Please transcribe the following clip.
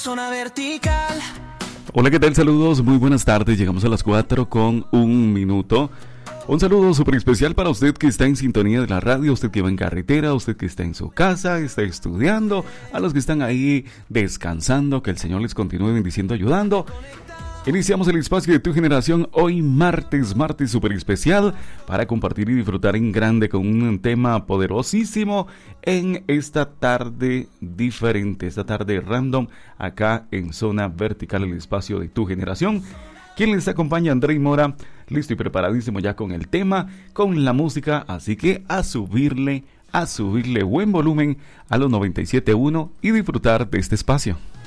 Zona Vertical. Hola, ¿qué tal? Saludos, muy buenas tardes. Llegamos a las 4:01. Un saludo súper especial para usted que está en sintonía de la radio, usted que va en carretera, usted que está en su casa, está estudiando, a los que están ahí descansando, que el Señor les continúe bendiciendo, ayudando. Iniciamos el espacio de Tu Generación hoy martes súper especial para compartir y disfrutar en grande con un tema poderosísimo en esta tarde diferente, esta tarde random acá en Zona Vertical, el espacio de Tu Generación. Quien les acompaña, Andrei Mora, listo y preparadísimo ya con el tema, con la música, así que a subirle buen volumen a los 97.1 y disfrutar de este espacio.